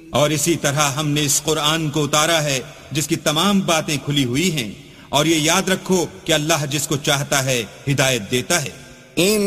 और इसी तरह हमने इस कुरान को उतारा है जिसकी तमाम बातें खुली हुई हैं, और ये याद रखो कि अल्लाह जिसको चाहता है हिदायत देता है।